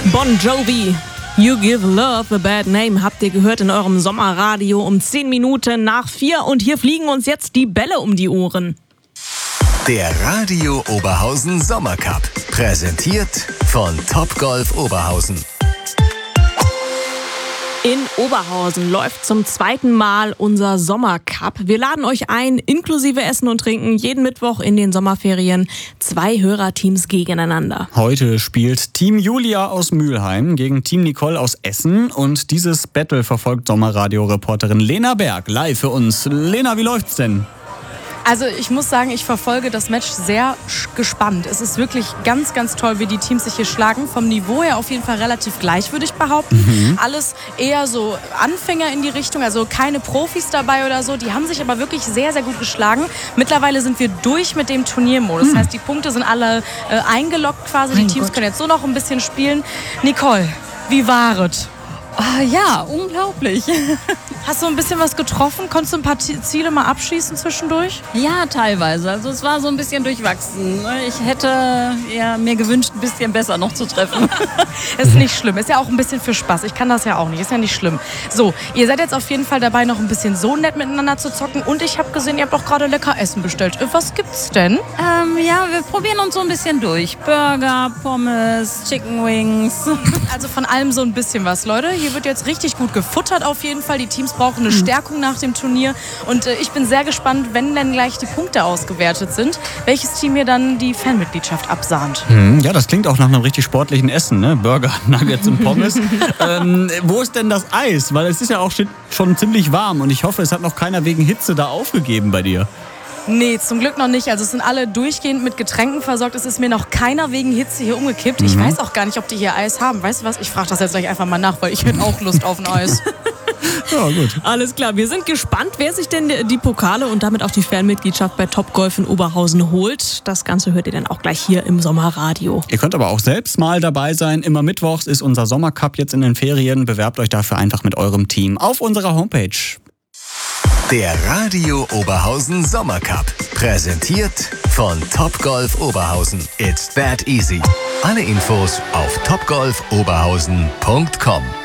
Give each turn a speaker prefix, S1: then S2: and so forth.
S1: Bon Jovi, You Give Love a Bad Name, habt ihr gehört in eurem Sommerradio um 10 Minuten nach 4 und hier fliegen uns jetzt die Bälle um die Ohren.
S2: Der Radio Oberhausen Sommercup, präsentiert von Topgolf Oberhausen.
S1: In Oberhausen läuft zum zweiten Mal unser Sommercup. Wir laden euch ein, inklusive Essen und Trinken, jeden Mittwoch in den Sommerferien 2 Hörerteams gegeneinander.
S3: Heute spielt Team Julia aus Mülheim gegen Team Nicole aus Essen und dieses Battle verfolgt Sommerradio-Reporterin Lena Berg live für uns. Lena, wie läuft's denn?
S4: Also ich muss sagen, ich verfolge das Match sehr gespannt. Es ist wirklich ganz, ganz toll, wie die Teams sich hier schlagen. Vom Niveau her auf jeden Fall relativ gleich, würde ich behaupten. Alles eher so Anfänger in die Richtung, also keine Profis dabei oder so. Die haben sich aber wirklich sehr, sehr gut geschlagen. Mittlerweile sind wir durch mit dem Turniermodus. Das heißt, die Punkte sind alle eingeloggt quasi. Die Teams können jetzt so noch ein bisschen spielen. Nicole, wie war es?
S5: Ja, unglaublich.
S4: Hast du ein bisschen was getroffen? Konntest du ein paar Ziele mal abschießen zwischendurch?
S5: Ja, teilweise. Also es war so ein bisschen durchwachsen. Ich hätte mir gewünscht, ein bisschen besser noch zu treffen.
S4: Ist nicht schlimm. Ist ja auch ein bisschen für Spaß. Ich kann das ja auch nicht. Ist ja nicht schlimm. So, ihr seid jetzt auf jeden Fall dabei, noch ein bisschen so nett miteinander zu zocken. Und ich habe gesehen, ihr habt auch gerade lecker Essen bestellt. Was gibt's denn?
S5: Ja, wir probieren uns so ein bisschen durch. Burger, Pommes, Chicken Wings.
S4: Also von allem so ein bisschen was, Leute. Hier wird jetzt richtig gut gefuttert auf jeden Fall. Die Teams brauchen eine Stärkung nach dem Turnier. Und ich bin sehr gespannt, wenn dann gleich die Punkte ausgewertet sind, welches Team hier dann die Fanmitgliedschaft absahnt.
S3: Ja, das klingt auch nach einem richtig sportlichen Essen, ne? Burger, Nuggets und Pommes. Wo ist denn das Eis? Weil es ist ja auch schon ziemlich warm und ich hoffe, es hat noch keiner wegen Hitze da aufgegeben bei dir.
S4: Nee, zum Glück noch nicht. Also es sind alle durchgehend mit Getränken versorgt. Es ist mir noch keiner wegen Hitze hier umgekippt. Ich weiß auch gar nicht, ob die hier Eis haben. Weißt du was? Ich frage das jetzt gleich einfach mal nach, weil ich hätte auch Lust auf ein Eis.
S3: Ja, gut.
S1: Alles klar, wir sind gespannt, wer sich denn die Pokale und damit auch die Fanmitgliedschaft bei Topgolf in Oberhausen holt. Das Ganze hört ihr dann auch gleich hier im Sommerradio.
S3: Ihr könnt aber auch selbst mal dabei sein. Immer mittwochs ist unser Sommercup jetzt in den Ferien. Bewerbt euch dafür einfach mit eurem Team auf unserer Homepage.
S2: Der Radio Oberhausen Sommercup, präsentiert von Topgolf Oberhausen. It's that easy. Alle Infos auf topgolfoberhausen.com.